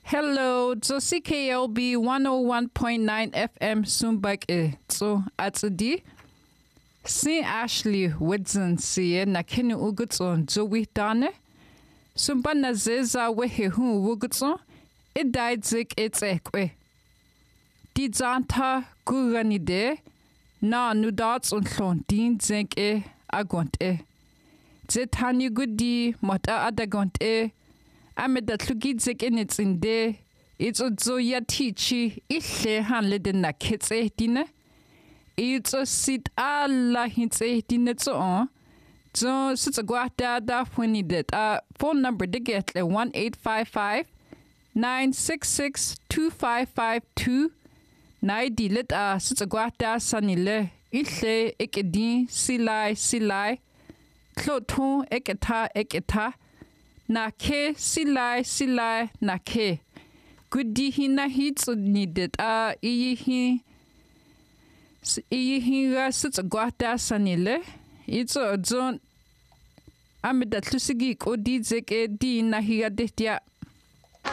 Hello, so CKLB 101.9 FM Sumbak so atsudi. Saint Ashley Woodson siye na kenu ugutson Zoe Dane. Sumba na zeza wehe hu wugutson. It died zik it's ekwe. Di zanta guranide na nudats und klon din zenk agont Zetani gudi mota adagont Ameda tlugidzik in its in de. It's ozo ya tichi ishe hanle den na kits dine. It's a sit alla hints dine so on. So sits a guata da funny that phone number to get 1-855-966-2552. Nai dilit sits a guata sanile. Ishe ekedi silai. Kloton eketa. Na ke silai na ke. Gudi hina hitsu needed iyi hi sits a guata sanile. It's a zone amida tlusigi ko di zeke di na hiya detia